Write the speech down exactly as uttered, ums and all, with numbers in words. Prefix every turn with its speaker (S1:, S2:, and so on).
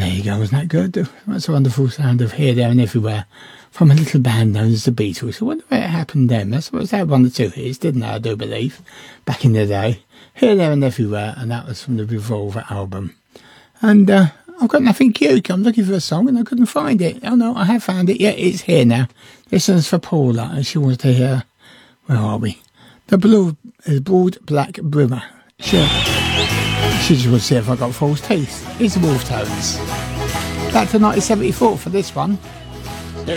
S1: There you go, wasn't that good? That's a wonderful sound of Here, There and Everywhere from a little band known as the Beatles. I wonder where it happened then. That's what they had one or two hits, didn't they, I do believe, back in the day. Here, There and Everywhere, and that was from the Revolver album. And uh, I've got nothing cute. I'm looking for a song and I couldn't find it. Oh no, I have found it. Yeah, it's here now. This one's for Paula, and she wants to hear, where are we? The Blue, uh, Broad Black Brimmer. Sure. She just wants to see if I got false teeth. It's the Wolf Tones. Back to nineteen seventy-four for this one.